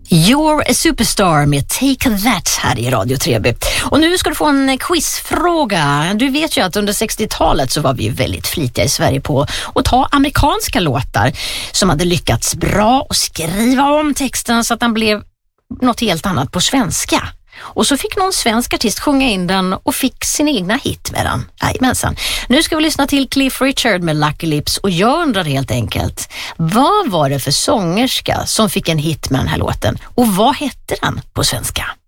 You're a superstar med Take That här i Radio 3B. Och nu ska du få en quizfråga. Du vet ju att under 60-talet så var vi väldigt flitiga i Sverige på att ta amerikanska låtar som hade lyckats bra och skriva om texten så att den blev något helt annat på svenska. Och så fick någon svensk artist sjunga in den och fick sin egna hit med den. Jajamensan. Nu ska vi lyssna till Cliff Richard med Lucky Lips och jag undrar helt enkelt, vad var det för sångerska som fick en hit med den här låten? Och vad hette den på svenska?